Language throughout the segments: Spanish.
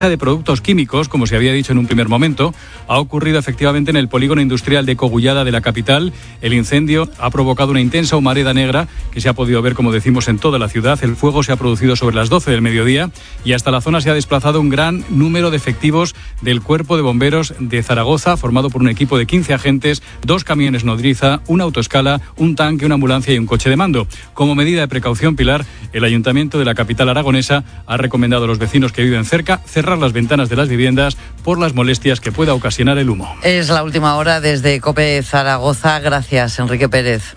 de productos químicos, como se había dicho en un primer momento, ha ocurrido efectivamente en el polígono industrial de Cogullada de la capital. El incendio ha provocado una intensa humareda negra que se ha podido ver, como decimos, en toda la ciudad. El fuego se ha producido sobre las 12 del mediodía y hasta la zona se ha desplazado un gran número de efectivos del Cuerpo de Bomberos de Zaragoza, formado por un equipo de 15 agentes, 2 camiones nodriza, una autoescala, un tanque, una ambulancia y un coche de mando. Como medida de precaución, Pilar, el Ayuntamiento de la capital aragonesa ha recomendado a los vecinos que viven cerca cerrar las ventanas de las viviendas por las molestias que pueda ocasionar el humo. Es la última hora desde COPE Zaragoza. Gracias, Enrique Pérez.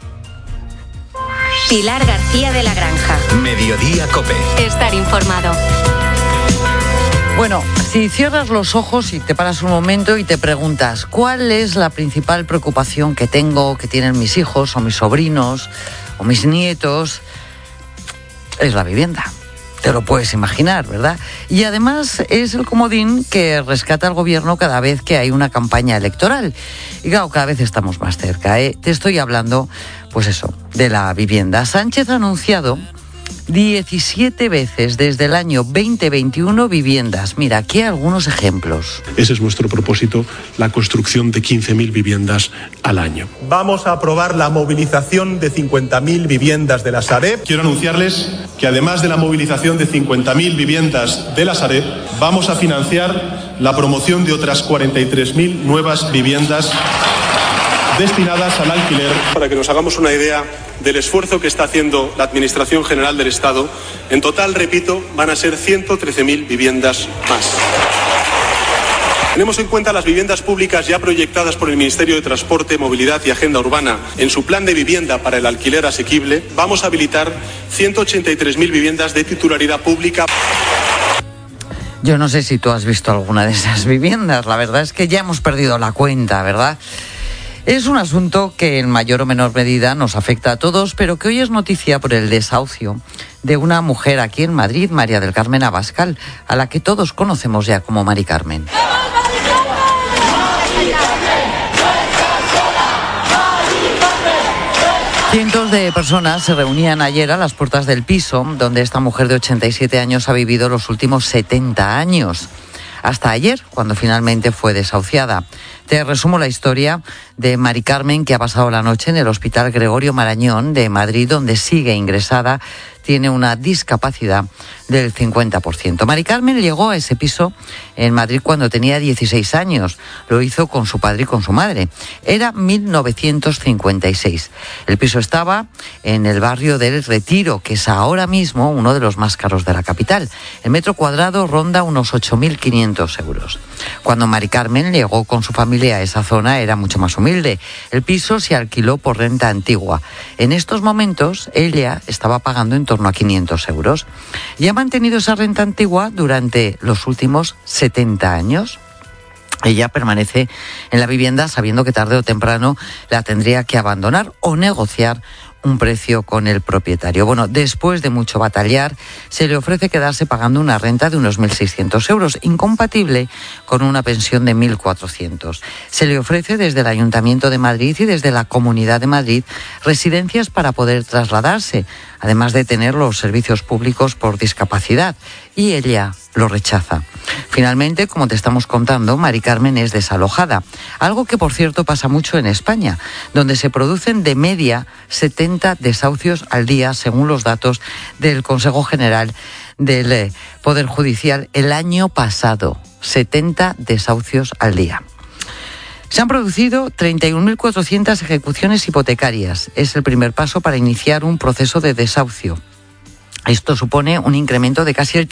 Pilar García de la Granja. Mediodía COPE. Estar informado. Bueno, si cierras los ojos y te paras un momento y te preguntas ¿cuál es la principal preocupación que tengo, que tienen mis hijos o mis sobrinos o mis nietos? Es la vivienda. Te lo puedes imaginar, ¿verdad? Y además es el comodín que rescata el gobierno cada vez que hay una campaña electoral. Y claro, cada vez estamos más cerca, ¿eh? Te estoy hablando, pues eso, de la vivienda. Sánchez ha anunciado 17 veces desde el año 2021 viviendas. Mira, aquí hay algunos ejemplos. Ese es nuestro propósito, la construcción de 15.000 viviendas al año. Vamos a aprobar la movilización de 50.000 viviendas de la Sareb. Quiero anunciarles que además de la movilización de 50.000 viviendas de la Sareb, vamos a financiar la promoción de otras 43.000 nuevas viviendas destinadas al alquiler. Para que nos hagamos una idea del esfuerzo que está haciendo la Administración General del Estado, en total, repito, van a ser 113.000 viviendas más. Tenemos en cuenta las viviendas públicas ya proyectadas por el Ministerio de Transporte, Movilidad y Agenda Urbana en su plan de vivienda para el alquiler asequible. Vamos a habilitar 183.000 viviendas de titularidad pública. Yo no sé si tú has visto alguna de esas viviendas. La verdad es que ya hemos perdido la cuenta, ¿verdad? Es un asunto que en mayor o menor medida nos afecta a todos, pero que hoy es noticia por el desahucio de una mujer aquí en Madrid, María del Carmen Abascal, a la que todos conocemos ya como Mari Carmen. Cientos de personas se reunían ayer a las puertas del piso donde esta mujer de 87 años ha vivido los últimos 70 años. Hasta ayer, cuando finalmente fue desahuciada. Te resumo la historia de Mari Carmen, que ha pasado la noche en el Hospital Gregorio Marañón de Madrid, donde sigue ingresada. Tiene una discapacidad del 50%. Mari Carmen llegó a ese piso en Madrid cuando tenía 16 años. Lo hizo con su padre y con su madre. Era 1956. El piso estaba en el barrio del Retiro, que es ahora mismo uno de los más caros de la capital. El metro cuadrado ronda unos 8.500 euros. Cuando Mari Carmen llegó con su familia a esa zona era mucho más humilde. El piso se alquiló por renta antigua. En estos momentos ella estaba pagando en torno a 500 euros. Y ha mantenido esa renta antigua durante los últimos 70 años. Ella permanece en la vivienda sabiendo que tarde o temprano la tendría que abandonar o negociar un precio con el propietario. Bueno, después de mucho batallar, se le ofrece quedarse pagando una renta de unos 1.600 euros, incompatible con una pensión de 1.400. Se le ofrece desde el Ayuntamiento de Madrid y desde la Comunidad de Madrid residencias para poder trasladarse, además de tener los servicios públicos por discapacidad, y ella lo rechaza. Finalmente, como te estamos contando, Mari Carmen es desalojada, algo que por cierto pasa mucho en España, donde se producen de media 70 desahucios al día, según los datos del Consejo General del Poder Judicial el año pasado. 70 desahucios al día. Se han producido 31.400 ejecuciones hipotecarias. Es el primer paso para iniciar un proceso de desahucio. Esto supone un incremento de casi el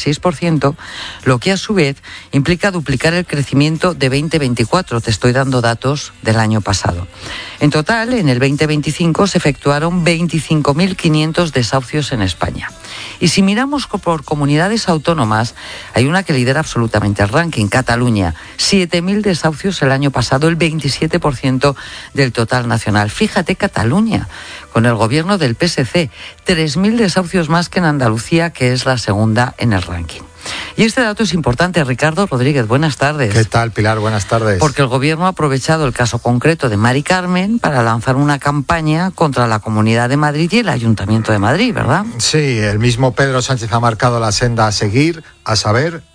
36%, lo que a su vez implica duplicar el crecimiento de 2024. Te estoy dando datos del año pasado. En total, en el 2025 se efectuaron 25.500 desahucios en España. Y si miramos por comunidades autónomas, hay una que lidera absolutamente el ranking, Cataluña. 7.000 desahucios el año pasado, el 27% del total nacional. Fíjate, Cataluña, con el gobierno del PSC, 3.000 desahucios más que en Andalucía, que es la segunda en el ranking. Y este dato es importante. Ricardo Rodríguez, buenas tardes. ¿Qué tal, Pilar? Buenas tardes. Porque el gobierno ha aprovechado el caso concreto de Mari Carmen para lanzar una campaña contra la Comunidad de Madrid y el Ayuntamiento de Madrid, ¿verdad? Sí, el mismo Pedro Sánchez ha marcado la senda a seguir, a saber,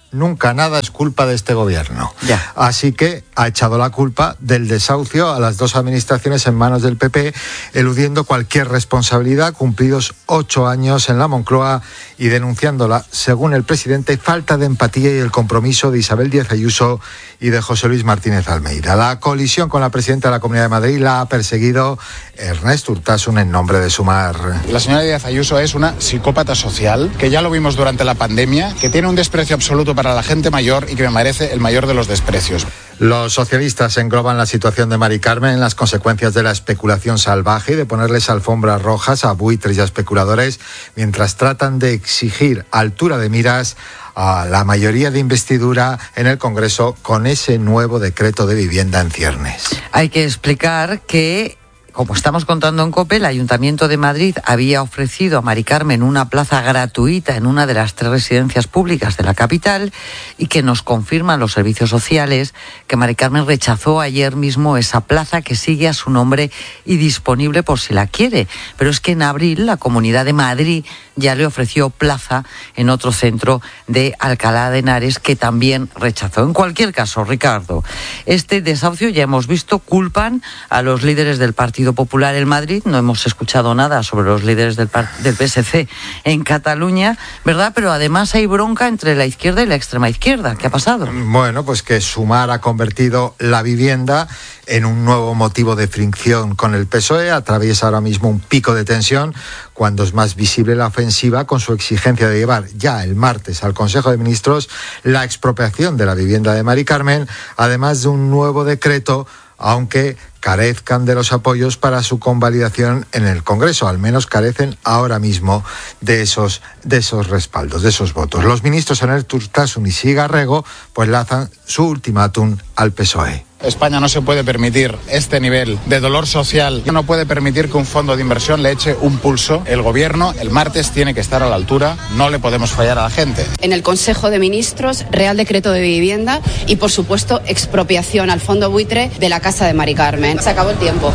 nunca nada es culpa de este gobierno. Ya. Así que ha echado la culpa del desahucio a las dos administraciones en manos del PP, eludiendo cualquier responsabilidad, cumplidos 8 años en la Moncloa y denunciándola, según el presidente, falta de empatía y el compromiso de Isabel Díaz Ayuso y de José Luis Martínez Almeida. La colisión con la presidenta de la Comunidad de Madrid la ha perseguido Ernest Urtasun en nombre de Sumar. La señora Díaz Ayuso es una psicópata social, que ya lo vimos durante la pandemia, que tiene un desprecio absoluto para la gente mayor y que me merece el mayor de los desprecios. Los socialistas engloban la situación de Mari Carmen en las consecuencias de la especulación salvaje y de ponerles alfombras rojas a buitres y a especuladores, mientras tratan de exigir altura de miras a la mayoría de investidura en el Congreso con ese nuevo decreto de vivienda en ciernes. Hay que explicar que, como estamos contando en COPE, el Ayuntamiento de Madrid había ofrecido a Mari Carmen una plaza gratuita en una de las 3 residencias públicas de la capital y que nos confirman los servicios sociales que Mari Carmen rechazó ayer mismo esa plaza, que sigue a su nombre y disponible por si la quiere. Pero es que en abril la Comunidad de Madrid ya le ofreció plaza en otro centro de Alcalá de Henares, que también rechazó. En cualquier caso, Ricardo, este desahucio, ya hemos visto, culpan a los líderes del Partido Popular en Madrid. No hemos escuchado nada sobre los líderes del PSC en Cataluña, ¿verdad? Pero además hay bronca entre la izquierda y la extrema izquierda. ¿Qué ha pasado? Bueno, pues que Sumar ha convertido la vivienda en un nuevo motivo de fricción con el PSOE. Atraviesa ahora mismo un pico de tensión cuando es más visible la ofensiva con su exigencia de llevar ya el martes al Consejo de Ministros la expropiación de la vivienda de Mari Carmen, además de un nuevo decreto, aunque carezcan de los apoyos para su convalidación en el Congreso. Al menos carecen ahora mismo de esos respaldos, de esos votos. Los ministros Ernest Urtasun y Sigarrego pues lanzan su ultimátum al PSOE. España no se puede permitir este nivel de dolor social. No puede permitir que un fondo de inversión le eche un pulso. El gobierno el martes tiene que estar a la altura. No le podemos fallar a la gente. En el Consejo de Ministros, Real Decreto de Vivienda y, por supuesto, expropiación al fondo buitre de la casa de Mari Carmen. Se acabó el tiempo.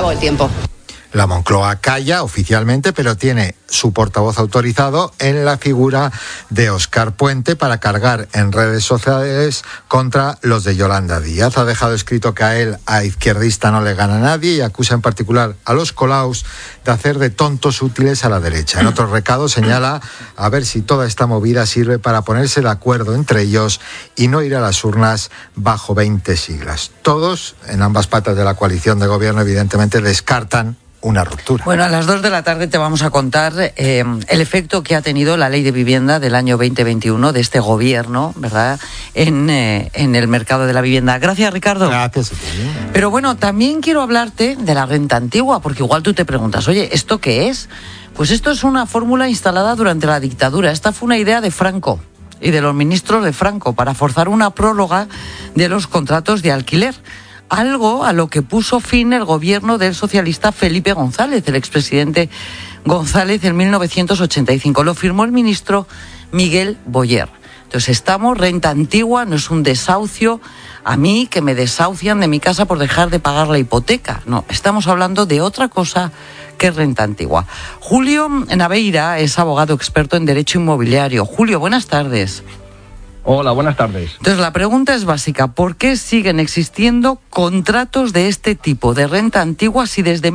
La Moncloa calla oficialmente, pero tiene su portavoz autorizado en la figura de Óscar Puente para cargar en redes sociales contra los de Yolanda Díaz. Ha dejado escrito que a izquierdista no le gana nadie, y acusa en particular a los Colaus de hacer de tontos útiles a la derecha. En otro recado señala a ver si toda esta movida sirve para ponerse de acuerdo entre ellos y no ir a las urnas bajo 20 siglas. Todos, en ambas patas de la coalición de gobierno, evidentemente descartan una ruptura. Bueno, a las 2 de la tarde te vamos a contar el efecto que ha tenido la ley de vivienda del año 2021 de este gobierno, ¿verdad?, en el mercado de la vivienda. Gracias, Ricardo. Gracias a ti. Pero bueno, también quiero hablarte de la renta antigua, porque igual tú te preguntas, oye, ¿esto qué es? Pues esto es una fórmula instalada durante la dictadura. Esta fue una idea de Franco y de los ministros de Franco para forzar una prórroga de los contratos de alquiler. Algo a lo que puso fin el gobierno del socialista Felipe González, el expresidente González, en 1985. Lo firmó el ministro Miguel Boyer. Entonces renta antigua, no es un desahucio. A mí, que me desahucian de mi casa por dejar de pagar la hipoteca. No, estamos hablando de otra cosa que renta antigua. Julio Naveira es abogado experto en derecho inmobiliario. Julio, buenas tardes. Hola, buenas tardes. Entonces, la pregunta es básica. ¿Por qué siguen existiendo contratos de este tipo de renta antigua si desde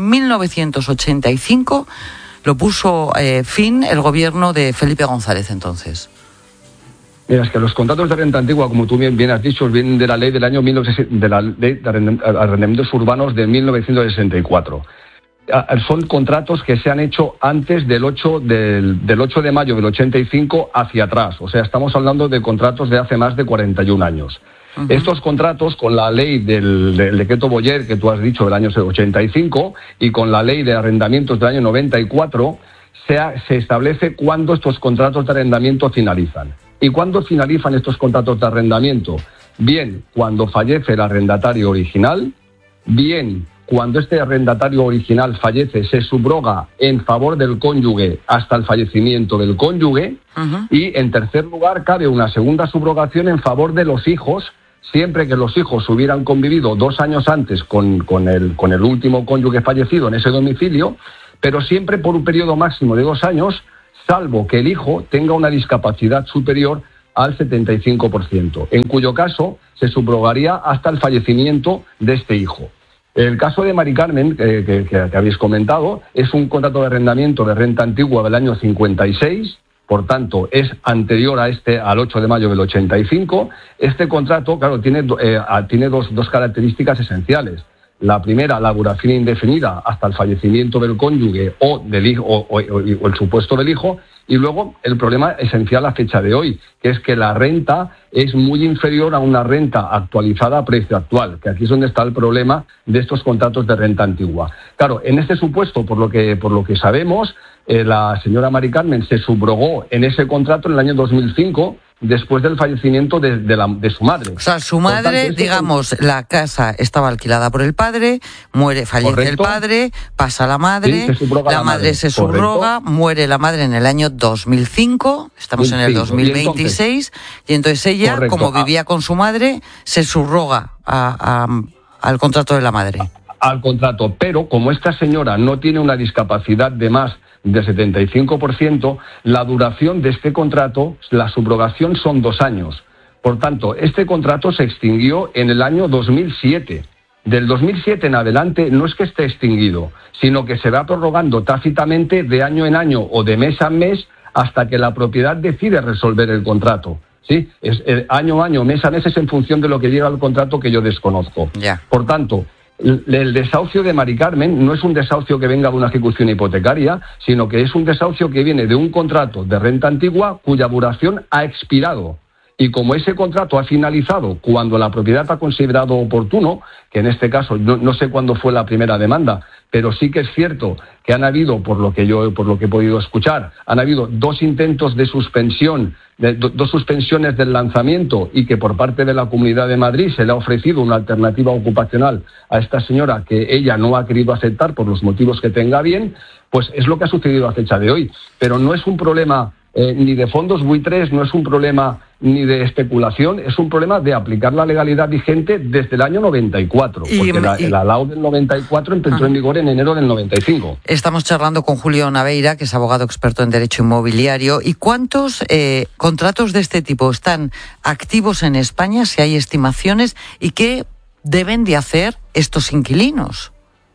1985 lo puso fin el gobierno de Felipe González entonces? Mira, es que los contratos de renta antigua, como tú bien has dicho, vienen de la ley del año de la ley de arrendamientos urbanos de 1964. Son contratos que se han hecho antes del 8 de mayo del 85 hacia atrás. O sea, estamos hablando de contratos de hace más de 41 años. Uh-huh. Estos contratos, con la ley del decreto Boyer, que tú has dicho, del año 85, y con la ley de arrendamientos del año 94, se establece cuándo estos contratos de arrendamiento finalizan. ¿Y cuándo finalizan estos contratos de arrendamiento? Bien, cuando fallece el arrendatario original, bien, cuando este arrendatario original fallece, se subroga en favor del cónyuge hasta el fallecimiento del cónyuge. Uh-huh. Y, en tercer lugar, cabe una segunda subrogación en favor de los hijos, siempre que los hijos hubieran convivido 2 años antes con el último cónyuge fallecido en ese domicilio, pero siempre por un periodo máximo de 2 años, salvo que el hijo tenga una discapacidad superior al 75%, en cuyo caso se subrogaría hasta el fallecimiento de este hijo. El caso de Mari Carmen, que habéis comentado, es un contrato de arrendamiento de renta antigua del año 56, por tanto, es anterior al 8 de mayo del 85. Este contrato, claro, tiene dos características esenciales. La primera, la duración indefinida hasta el fallecimiento del cónyuge o del hijo o el supuesto del hijo, y luego el problema esencial a fecha de hoy, que es que la renta es muy inferior a una renta actualizada a precio actual, que aquí es donde está el problema de estos contratos de renta antigua. Claro, en este supuesto, por lo que sabemos, la señora Mari Carmen se subrogó en ese contrato en el año 2005, después del fallecimiento de su madre. O sea, su madre, digamos, la casa estaba alquilada por el padre, fallece el padre, pasa la madre, sí, la madre se subroga, muere la madre en el año 2005, estamos en el 2026, y entonces ella, como vivía con su madre, se subroga al contrato de la madre. Al contrato, pero como esta señora no tiene una discapacidad de más del 75%, la duración de este contrato, la subrogación, son 2 años. Por tanto, este contrato se extinguió en el año 2007. Del 2007 en adelante no es que esté extinguido, sino que se va prorrogando tácitamente de año en año o de mes a mes hasta que la propiedad decide resolver el contrato. ¿Sí? Es año a año, mes a mes, es en función de lo que llega al contrato, que yo desconozco. Yeah. Por tanto, el desahucio de Mari Carmen no es un desahucio que venga de una ejecución hipotecaria, sino que es un desahucio que viene de un contrato de renta antigua cuya duración ha expirado. Y como ese contrato ha finalizado cuando la propiedad ha considerado oportuno, que en este caso no sé cuándo fue la primera demanda, pero sí que es cierto que han habido, por lo que he podido escuchar, han habido 2 intentos de suspensión, dos suspensiones del lanzamiento, y que por parte de la Comunidad de Madrid se le ha ofrecido una alternativa ocupacional a esta señora que ella no ha querido aceptar por los motivos que tenga bien, pues es lo que ha sucedido a fecha de hoy. Pero no es un problema ni de fondos buitres, no es un problema ni de especulación, es un problema de aplicar la legalidad vigente desde el año 94, porque la LAO del 94 entró en vigor en enero del 95. Estamos charlando con Julio Naveira, que es abogado experto en derecho inmobiliario. ¿Y cuántos contratos de este tipo están activos en España, si hay estimaciones, y qué deben de hacer estos inquilinos?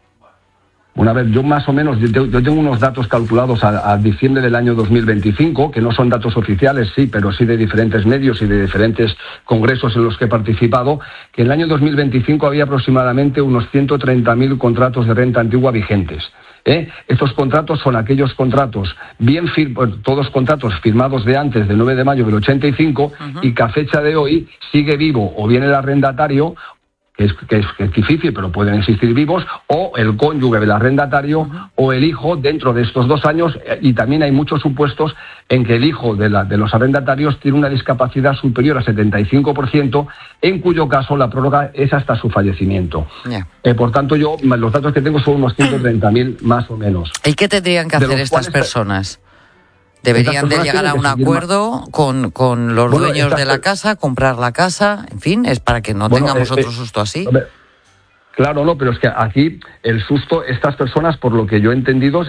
Una vez, yo más o menos, yo tengo unos datos calculados a diciembre del año 2025, que no son datos oficiales, sí, pero sí de diferentes medios y de diferentes congresos en los que he participado, que en el año 2025 había aproximadamente unos 130.000 contratos de renta antigua vigentes. Estos contratos son aquellos contratos, todos contratos firmados de antes del 9 de mayo del 85, y que a fecha de hoy sigue vivo o bien el arrendatario, que es difícil, pero pueden existir vivos, o el cónyuge del arrendatario o el hijo dentro de estos 2 años, y también hay muchos supuestos en que el hijo de los arrendatarios tiene una discapacidad superior al 75%, en cuyo caso la prórroga es hasta su fallecimiento. Yeah. Por tanto, los datos que tengo son unos 130.000 más o menos. ¿Y qué tendrían que hacer estas personas? ¿Deberían de llegar a un acuerdo con los dueños de la casa, comprar la casa? En fin, es para que no tengamos otro susto así. Claro, no, pero es que aquí el susto, estas personas, por lo que yo he entendido,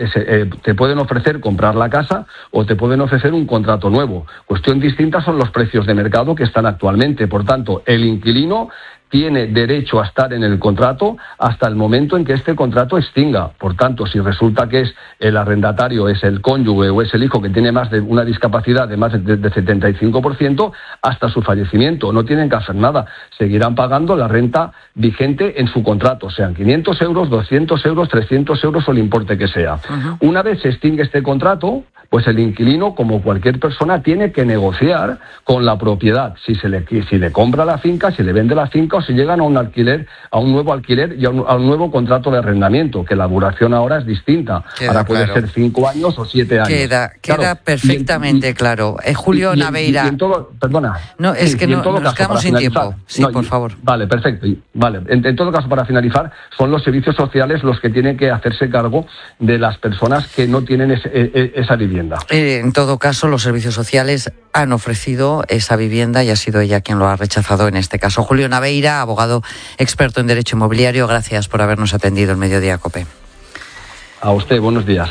te pueden ofrecer comprar la casa o te pueden ofrecer un contrato nuevo. Cuestión distinta son los precios de mercado que están actualmente. Por tanto, el inquilino tiene derecho a estar en el contrato hasta el momento en que este contrato extinga. Por tanto, si resulta que es el arrendatario, es el cónyuge o es el hijo que tiene más de una discapacidad de más de 75%, hasta su fallecimiento no tienen que hacer nada. Seguirán pagando la renta vigente en su contrato, sean 500 euros, 200 euros, 300 euros o el importe que sea. Una vez se extingue este contrato, pues el inquilino, como cualquier persona, tiene que negociar con la propiedad si le compra la finca, si le vende la finca, o si llegan a un nuevo alquiler y a un nuevo contrato de arrendamiento, que la duración ahora es distinta. Ahora puede ser 5 años o 7 años. Queda perfectamente claro. Julio Naveira. Perdona. No, es que nos quedamos sin tiempo. Sí, por favor. Vale, perfecto. Vale. En todo caso, para finalizar, son los servicios sociales los que tienen que hacerse cargo de las personas que no tienen esa vivienda. En todo caso, los servicios sociales han ofrecido esa vivienda y ha sido ella quien lo ha rechazado en este caso. Julio Naveira, abogado experto en derecho inmobiliario, gracias por habernos atendido en Mediodía COPE. A usted, buenos días.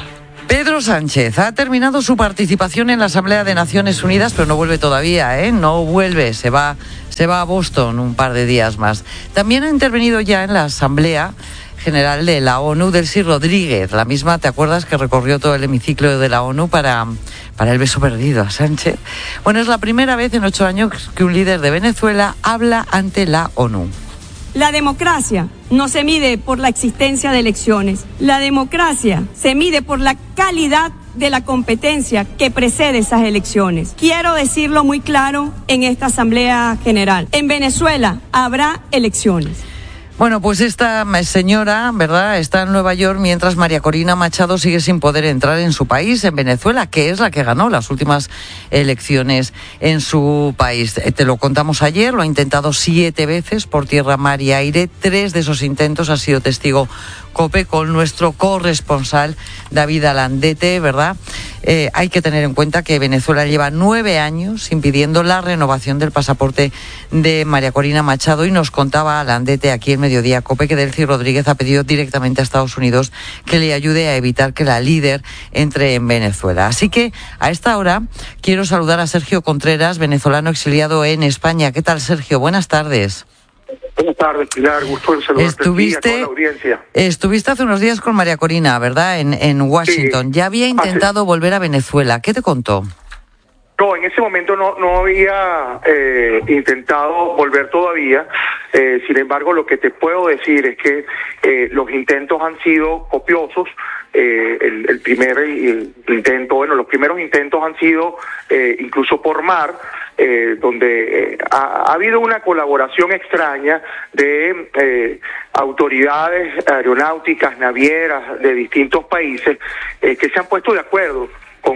Pedro Sánchez ha terminado su participación en la Asamblea de Naciones Unidas, pero no vuelve todavía, no vuelve, se va a Boston un par de días más. También ha intervenido ya en la Asamblea General de la ONU Delcy Rodríguez, la misma, ¿te acuerdas?, que recorrió todo el hemiciclo de la ONU para el beso perdido a Sánchez. Bueno, es la primera vez en 8 años que un líder de Venezuela habla ante la ONU. La democracia no se mide por la existencia de elecciones. La democracia se mide por la calidad de la competencia que precede esas elecciones. Quiero decirlo muy claro en esta Asamblea General. En Venezuela habrá elecciones. Bueno, pues esta señora, ¿verdad?, está en Nueva York mientras María Corina Machado sigue sin poder entrar en su país, en Venezuela, que es la que ganó las últimas elecciones en su país. Te lo contamos ayer, lo ha intentado 7 veces por tierra, mar y aire. 3 de esos intentos ha sido testigo COPE con nuestro corresponsal David Alandete, ¿verdad? Hay que tener en cuenta que Venezuela lleva 9 años impidiendo la renovación del pasaporte de María Corina Machado, y nos contaba Alandete aquí en Mediodía COPE que Delcy Rodríguez ha pedido directamente a Estados Unidos que le ayude a evitar que la líder entre en Venezuela. Así que a esta hora quiero saludar a Sergio Contreras, venezolano exiliado en España. ¿Qué tal, Sergio? Buenas tardes. Buenas tardes, Pilar. Gusto en saludarte a toda la audiencia. Estuviste hace unos días con María Corina, ¿verdad?, en Washington. Sí, ya había intentado volver a Venezuela. ¿Qué te contó? No, en ese momento no había intentado volver todavía. Sin embargo, lo que te puedo decir es que los intentos han sido copiosos. El primer intento, bueno, los primeros intentos han sido incluso por mar, donde ha habido una colaboración extraña de autoridades aeronáuticas, navieras de distintos países que se han puesto de acuerdo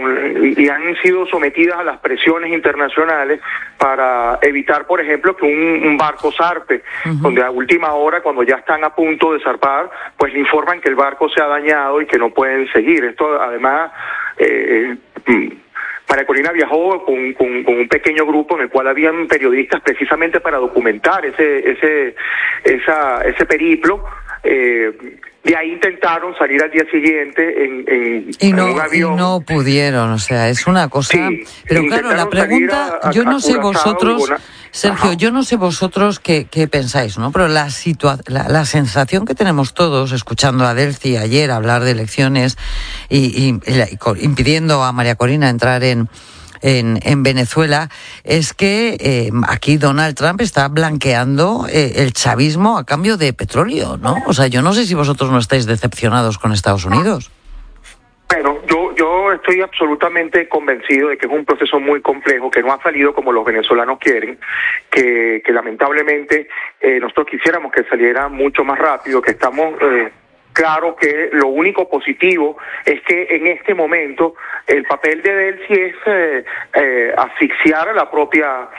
y han sido sometidas a las presiones internacionales para evitar, por ejemplo, que un barco zarpe, donde a última hora, cuando ya están a punto de zarpar, pues le informan que el barco se ha dañado y que no pueden seguir. Esto, además, María Corina viajó con un pequeño grupo en el cual habían periodistas precisamente para documentar ese periplo. De ahí intentaron salir al día siguiente en un avión. Y no pudieron, o sea, es una cosa... Sí, pero claro, la pregunta, yo no sé vosotros, Sergio, yo no sé vosotros qué pensáis, ¿no? Pero la sensación que tenemos todos, escuchando a Delcy ayer hablar de elecciones y impidiendo a María Corina entrar en Venezuela, es que aquí Donald Trump está blanqueando el chavismo a cambio de petróleo, ¿no? O sea, yo no sé si vosotros no estáis decepcionados con Estados Unidos. Bueno, yo estoy absolutamente convencido de que es un proceso muy complejo, que no ha salido como los venezolanos quieren, que lamentablemente nosotros quisiéramos que saliera mucho más rápido, que estamos... Claro que lo único positivo es que en este momento el papel de Delcy es asfixiar a la propia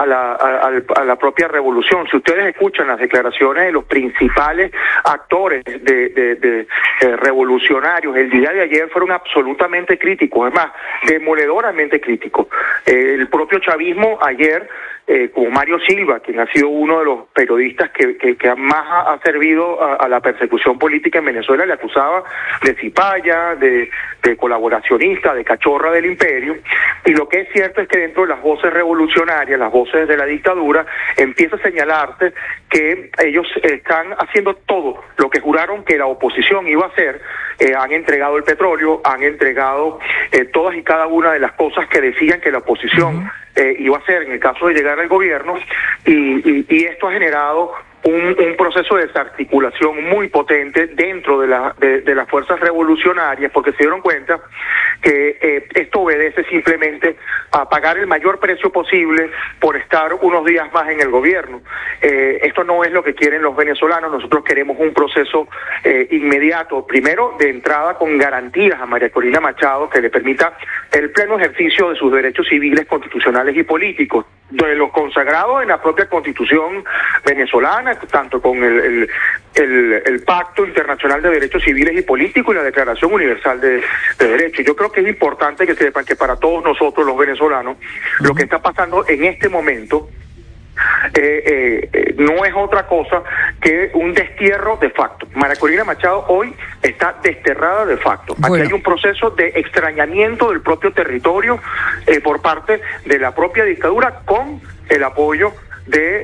revolución. Si ustedes escuchan las declaraciones de los principales actores de revolucionarios, el día de ayer fueron absolutamente críticos, es más, demoledoramente críticos. El propio chavismo ayer, como Mario Silva, quien ha sido uno de los periodistas que más ha servido a la persecución política en Venezuela, le acusaba de cipaya, de colaboracionista, de cachorra del imperio, y lo que es cierto es que dentro de las voces revolucionarias, las voces de la dictadura, empieza a señalarse que ellos están haciendo todo lo que juraron que la oposición iba a hacer. Han entregado el petróleo, han entregado todas y cada una de las cosas que decían que la oposición iba a hacer en el caso de llegar al gobierno, y esto ha generado un proceso de desarticulación muy potente dentro de las fuerzas revolucionarias, porque se dieron cuenta que esto obedece simplemente a pagar el mayor precio posible por estar unos días más en el gobierno. Esto no es lo que quieren los venezolanos. Nosotros queremos un proceso inmediato, primero de entrada con garantías a María Corina Machado que le permita el pleno ejercicio de sus derechos civiles, constitucionales y políticos, de los consagrados en la propia Constitución venezolana, tanto con el Pacto Internacional de Derechos Civiles y Políticos y la Declaración Universal de Derechos. Yo creo que es importante que sepan que para todos nosotros los venezolanos, lo que está pasando en este momento no es otra cosa que un destierro de facto. María Corina Machado hoy está desterrada de facto. Bueno. Aquí hay un proceso de extrañamiento del propio territorio por parte de la propia dictadura con el apoyo de